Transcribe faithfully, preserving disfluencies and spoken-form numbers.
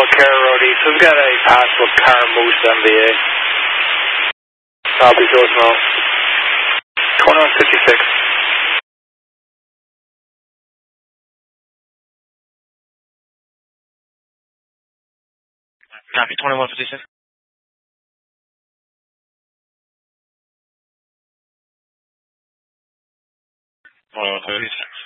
O'Carroll Road East. We've got a possible car moose M V A. I'll be close now. twenty-one fifty-six. Copy, twenty-one fifty-six. twenty-one fifty-six.